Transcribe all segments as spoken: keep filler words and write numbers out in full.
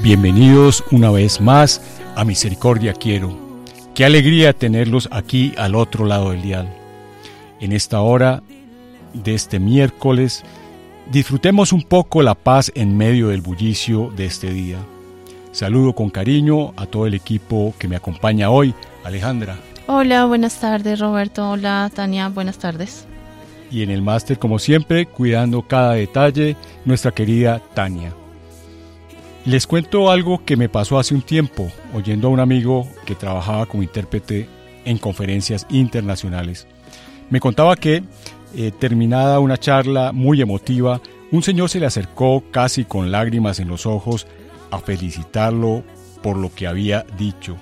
Bienvenidos una vez más a Misericordia Quiero. Qué alegría tenerlos aquí al otro lado del dial. En esta hora de este miércoles, disfrutemos un poco la paz en medio del bullicio de este día. Saludo con cariño a todo el equipo que me acompaña hoy. Alejandra. Hola, buenas tardes Roberto. Hola Tania, buenas tardes. Y en el máster, como siempre, cuidando cada detalle, nuestra querida Tania. Les cuento algo que me pasó hace un tiempo, oyendo a un amigo que trabajaba como intérprete en conferencias internacionales. Me contaba que, eh, terminada una charla muy emotiva, un señor se le acercó casi con lágrimas en los ojos a felicitarlo por lo que había dicho,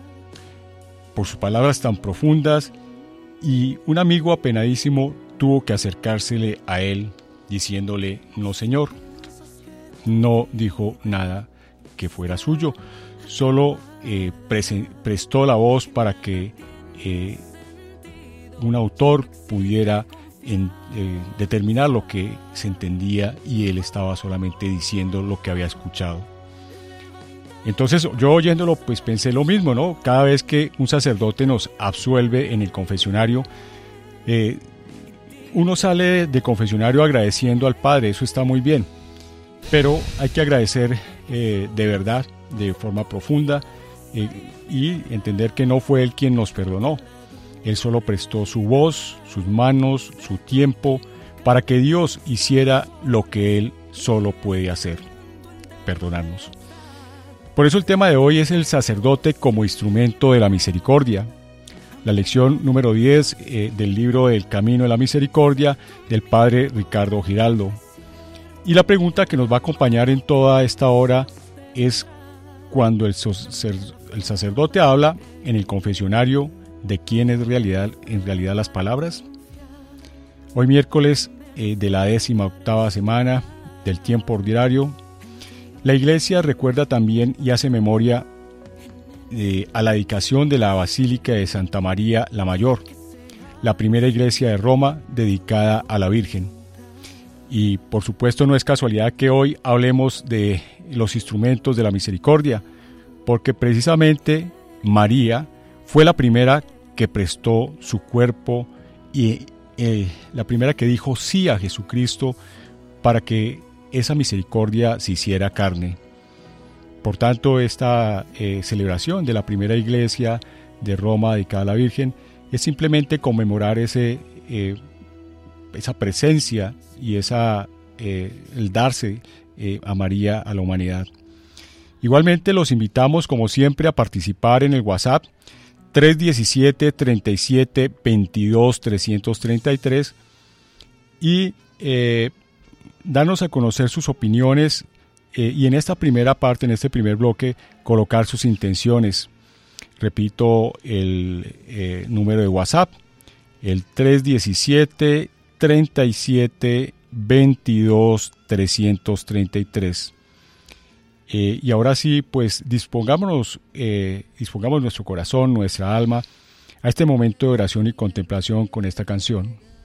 por sus palabras tan profundas, y un amigo apenadísimo tuvo que acercársele a él diciéndole: no señor. No dijo nada que fuera suyo, solo eh, pre- prestó la voz para que eh, un autor pudiera en, eh, determinar lo que se entendía, y él estaba solamente diciendo lo que había escuchado. Entonces yo oyéndolo pues pensé lo mismo, ¿no? Cada vez que un sacerdote nos absuelve en el confesionario, eh, uno sale de confesionario agradeciendo al Padre, eso está muy bien, pero hay que agradecer eh, de verdad, de forma profunda, eh, y entender que no fue Él quien nos perdonó. Él solo prestó su voz, sus manos, su tiempo, para que Dios hiciera lo que Él solo puede hacer: perdonarnos. Por eso el tema de hoy es el sacerdote como instrumento de la misericordia. La lección número diez eh, del libro El Camino de la Misericordia del padre Ricardo Giraldo. Y la pregunta que nos va a acompañar en toda esta hora es: cuando el, el sacerdote habla en el confesionario, ¿de quién es realidad, en realidad las palabras? Hoy miércoles eh, de la décima octava semana del tiempo ordinario, la Iglesia recuerda también y hace memoria eh, a la dedicación de la Basílica de Santa María la Mayor, la primera iglesia de Roma dedicada a la Virgen. Y por supuesto no es casualidad que hoy hablemos de los instrumentos de la misericordia, porque precisamente María fue la primera que prestó su cuerpo y eh, la primera que dijo sí a Jesucristo para que esa misericordia se hiciera carne. Por tanto, esta eh, celebración de la primera iglesia de Roma dedicada a la Virgen es simplemente conmemorar ese, eh, esa presencia y esa, eh, el darse eh, a María a la humanidad. Igualmente los invitamos, como siempre, a participar en el WhatsApp tres uno siete, tres siete, veintidós, trescientos treinta y tres y eh, darnos a conocer sus opiniones, eh, y en esta primera parte, en este primer bloque, colocar sus intenciones. Repito el eh, número de WhatsApp, el tres uno siete, treinta y siete, veintidós, trescientos treinta y tres. Eh, y ahora sí, pues dispongámonos, eh, dispongamos nuestro corazón, nuestra alma, a este momento de oración y contemplación con esta canción.